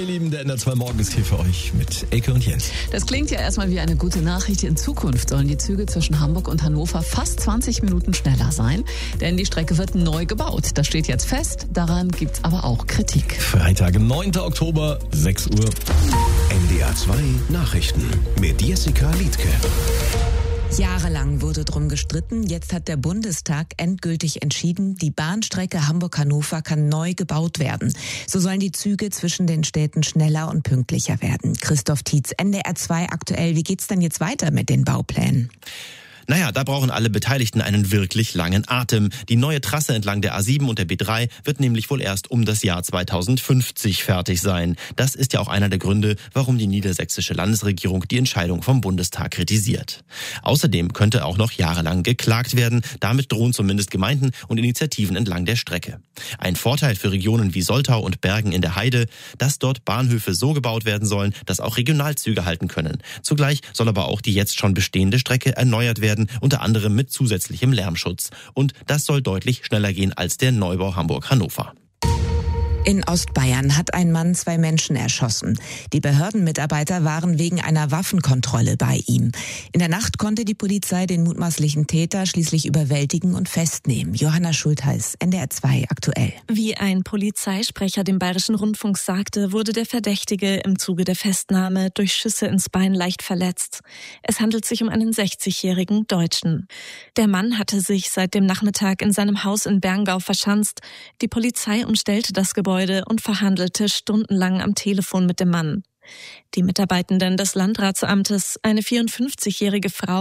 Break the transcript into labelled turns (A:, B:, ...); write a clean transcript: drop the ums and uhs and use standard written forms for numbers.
A: Lieben, der NDR 2 Morgen ist hier für euch mit Elke und Jens.
B: Das klingt ja erstmal wie eine gute Nachricht. In Zukunft sollen die Züge zwischen Hamburg und Hannover fast 20 Minuten schneller sein, denn die Strecke wird neu gebaut. Das steht jetzt fest, daran gibt's aber auch Kritik.
A: Freitag, 9. Oktober, 6 Uhr.
C: NDR 2 Nachrichten mit Jessica Liedtke.
D: Jahrelang wurde drum gestritten. Jetzt hat der Bundestag endgültig entschieden, die Bahnstrecke Hamburg-Hannover kann neu gebaut werden. So sollen die Züge zwischen den Städten schneller und pünktlicher werden. Christoph Tietz, NDR 2 aktuell. Wie geht's denn jetzt weiter mit den Bauplänen?
E: Naja, da brauchen alle Beteiligten einen wirklich langen Atem. Die neue Trasse entlang der A7 und der B3 wird nämlich wohl erst um das Jahr 2050 fertig sein. Das ist ja auch einer der Gründe, warum die niedersächsische Landesregierung die Entscheidung vom Bundestag kritisiert. Außerdem könnte auch noch jahrelang geklagt werden. Damit drohen zumindest Gemeinden und Initiativen entlang der Strecke. Ein Vorteil für Regionen wie Soltau und Bergen in der Heide, dass dort Bahnhöfe so gebaut werden sollen, dass auch Regionalzüge halten können. Zugleich soll aber auch die jetzt schon bestehende Strecke erneuert werden, unter anderem mit zusätzlichem Lärmschutz. Und das soll deutlich schneller gehen als der Neubau Hamburg-Hannover.
D: In Ostbayern hat ein Mann 2 Menschen erschossen. Die Behördenmitarbeiter waren wegen einer Waffenkontrolle bei ihm. In der Nacht konnte die Polizei den mutmaßlichen Täter schließlich überwältigen und festnehmen. Johanna Schultheiß, NDR 2 aktuell.
F: Wie ein Polizeisprecher dem Bayerischen Rundfunk sagte, wurde der Verdächtige im Zuge der Festnahme durch Schüsse ins Bein leicht verletzt. Es handelt sich um einen 60-jährigen Deutschen. Der Mann hatte sich seit dem Nachmittag in seinem Haus in Berngau verschanzt. Die Polizei umstellte das Gebäude und verhandelte stundenlang am Telefon mit dem Mann. Die Mitarbeitenden des Landratsamtes, eine 54-jährige Frau